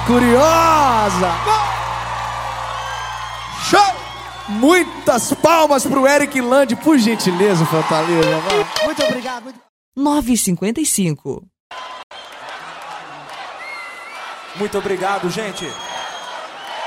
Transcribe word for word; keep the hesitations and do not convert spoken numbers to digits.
Curiosa. Show! Muitas palmas pro Eric Lande, por gentileza, Fortaleza. Muito obrigado. Muito... nove e cinquenta e cinco. Muito obrigado, gente.